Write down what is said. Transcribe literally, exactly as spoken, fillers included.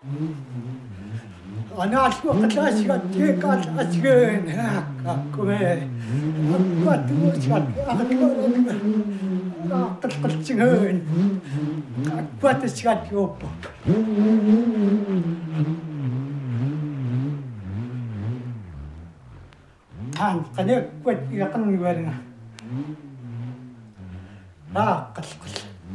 Anak aku kasih kasih kasih aku me aku tuh siat aku aku kasih aku tuh siat jopo kan kan aku kuat ya kan gimana ah kasih